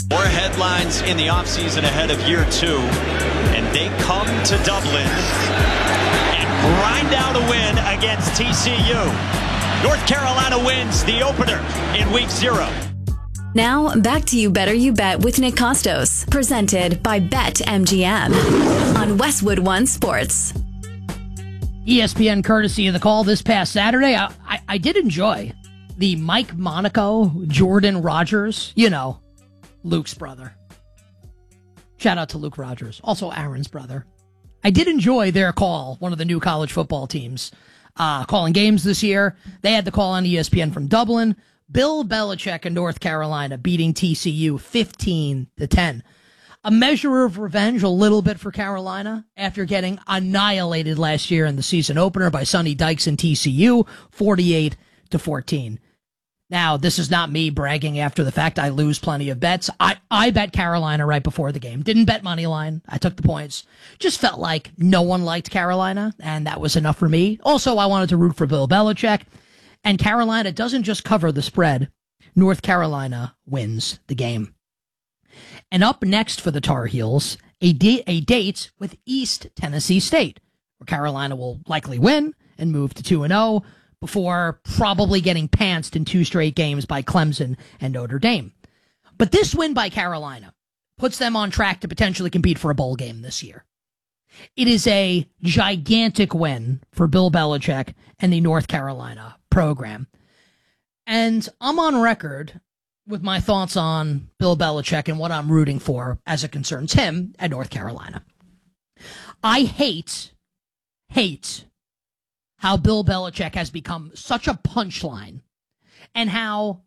More headlines in the offseason ahead of year 2, and they come to Dublin and grind out a win against TCU. North Carolina wins the opener in week 0. Now, back to You Better You Bet with Nick Costos, presented by BetMGM on Westwood One Sports. ESPN courtesy of the call this past Saturday. I did enjoy the Mike Monaco, Jordan Rogers, Luke's brother. Shout out to Luke Rogers, also Aaron's brother. I did enjoy their call, one of the new college football teams calling games this year. They had the call on ESPN from Dublin. Bill Belichick in North Carolina beating TCU 15-10. A measure of revenge a little bit for Carolina after getting annihilated last year in the season opener by Sonny Dykes and TCU 48-14. Now, this is not me bragging after the fact. I lose plenty of bets. I bet Carolina right before the game. Didn't bet money line. I took the points. Just felt like no one liked Carolina, and that was enough for me. Also, I wanted to root for Bill Belichick. And Carolina doesn't just cover the spread. North Carolina wins the game. And up next for the Tar Heels, a date with East Tennessee State, where Carolina will likely win and move to 2-0 before probably getting pantsed in 2 straight games by Clemson and Notre Dame. But this win by Carolina puts them on track to potentially compete for a bowl game this year. It is a gigantic win for Bill Belichick and the North Carolina program. And I'm on record with my thoughts on Bill Belichick and what I'm rooting for as it concerns him at North Carolina. I hate how Bill Belichick has become such a punchline and how